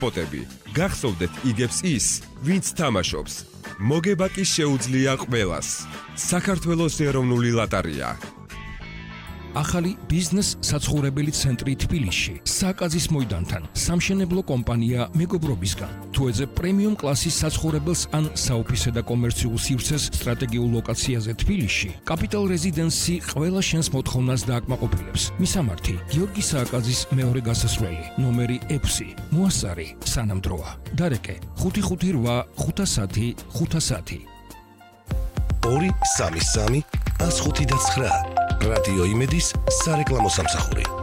ჯეკპოტები. გახსოვდეთ იგებს ის, ვინც თამაშობს. მოგება კი შეუძლია ყველას. საქართველოს ეროვნული ლოტარია. ახალი ბიზნეს საცხოვრებელი ცენტრი თბილისში, საკაზის მოედანთან, სამშენებლო კომპანია მეგობრობისგან. თუ ეძებ პრემიუმ კლასის საცხოვრებელს ან საოფისე და კომერციულ სივრცეს სტრატეგიულ ლოკაციაზე თბილისში, კაპიტალ რეზიდენსი ყველა შენს მოთხოვნას დააკმაყოფილებს. მისამართი: გიორგი სააკაძის მეორე გასასვლელი, ნომერი 6, მოასწარი, სანამდროა. დარეკე: 558 510 510. 233 159 რადიო იმედის სარეკლამო სამსახური.